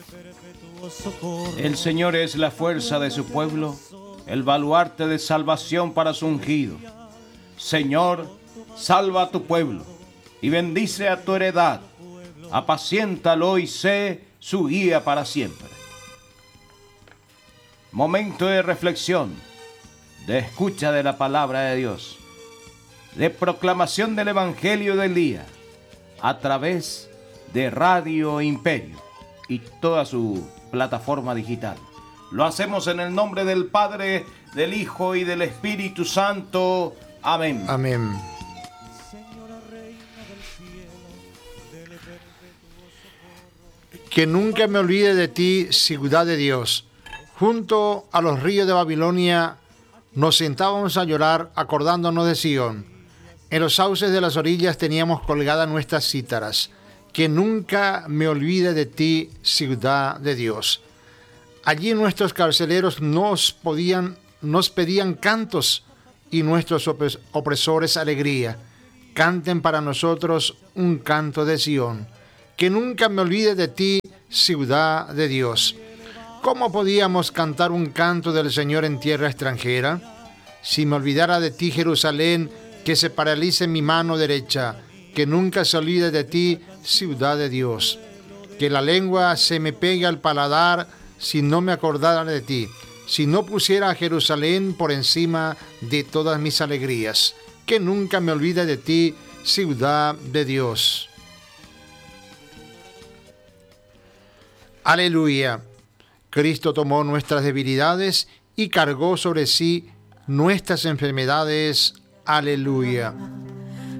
El Señor es la fuerza de su pueblo, el baluarte de salvación para su ungido. Señor, salva a tu pueblo y bendice a tu heredad. Apaciéntalo y sé su guía para siempre. Momento de reflexión, de escucha de la palabra de Dios, de proclamación del Evangelio del día, a través de Radio Imperio y toda su plataforma digital. Lo hacemos en el nombre del Padre, del Hijo y del Espíritu Santo. Amén. Amén. Que nunca me olvide de ti, ciudad de Dios. Junto a los ríos de Babilonia nos sentábamos a llorar acordándonos de Sión. En los sauces de las orillas teníamos colgadas nuestras cítaras. Que nunca me olvide de ti, ciudad de Dios. Allí nuestros carceleros nos pedían cantos y nuestros opresores alegría. Canten para nosotros un canto de Sión. Que nunca me olvide de ti, ciudad de Dios. ¿Cómo podíamos cantar un canto del Señor en tierra extranjera? Si me olvidara de ti, Jerusalén, que se paralice mi mano derecha. Que nunca se olvide de ti, ciudad de Dios. Que la lengua se me pegue al paladar si no me acordara de ti. Si no pusiera a Jerusalén por encima de todas mis alegrías. Que nunca me olvide de ti, ciudad de Dios. Aleluya. Cristo tomó nuestras debilidades y cargó sobre sí nuestras enfermedades. Aleluya.